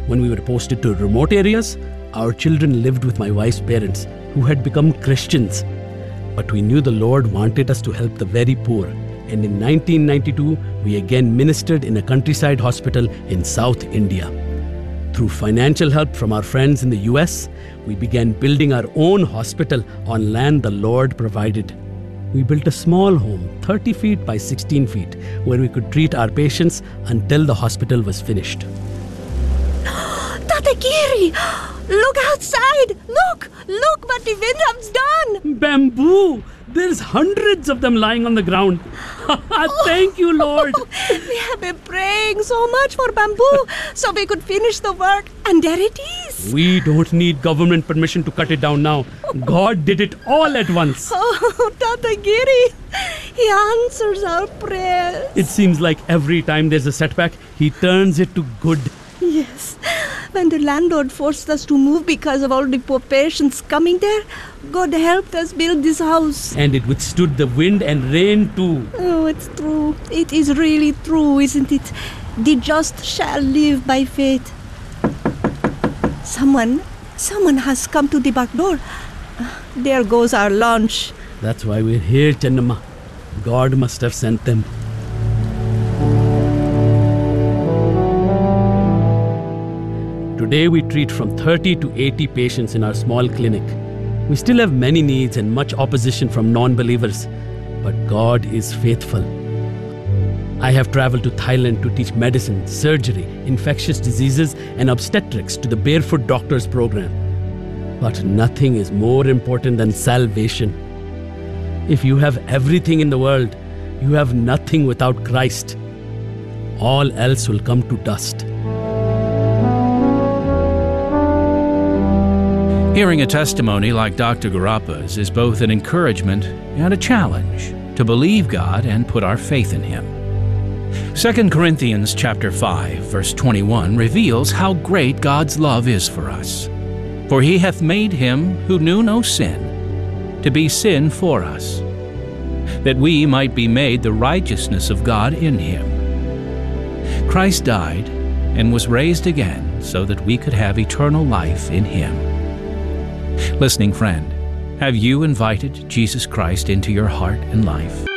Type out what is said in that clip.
When we were posted to remote areas, our children lived with my wife's parents, who had become Christians. But we knew the Lord wanted us to help the very poor. And in 1992, we again ministered in a countryside hospital in South India. Through financial help from our friends in the US, we began building our own hospital on land the Lord provided. We built a small home, 30 feet by 16 feet, where we could treat our patients until the hospital was finished. Tata Giri! Look outside! Look what the Windham's done! Bamboo! There's hundreds of them lying on the ground. Thank you, Lord. We have been praying so much for bamboo so we could finish the work, and there it is. We don't need government permission to cut it down now. God did it all at once. Oh, Tata Giri, He answers our prayers. It seems like every time there's a setback, He turns it to good. Yes. When the landlord forced us to move because of all the poor patients coming there, God helped us build this house. And it withstood the wind and rain too. Oh, it's true. It is really true, isn't it? The just shall live by faith. Someone has come to the back door. There goes our lunch. That's why we're here, Channamma. God must have sent them. Today we treat from 30 to 80 patients in our small clinic. We still have many needs and much opposition from non-believers, but God is faithful. I have traveled to Thailand to teach medicine, surgery, infectious diseases, and obstetrics to the Barefoot Doctors program. But nothing is more important than salvation. If you have everything in the world, you have nothing without Christ. All else will come to dust. Hearing a testimony like Dr. Garappa's is both an encouragement and a challenge to believe God and put our faith in Him. 2 Corinthians chapter 5, verse 21 reveals how great God's love is for us. For He hath made Him who knew no sin to be sin for us, that we might be made the righteousness of God in Him. Christ died and was raised again so that we could have eternal life in Him. Listening friend, have you invited Jesus Christ into your heart and life?